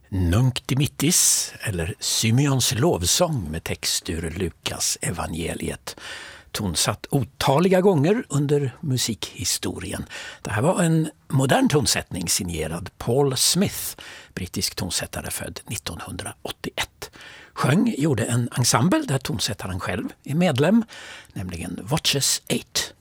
Nunc dimittis, eller Symeons lovsång med text ur Lukas evangeliet, tonsatt otaliga gånger under musikhistorien. Det här var en modern tonsättning signerad Paul Smith, brittisk tonsättare född 1981. Gjorde en ensemble där tonsättaren själv är medlem, nämligen Watches 8.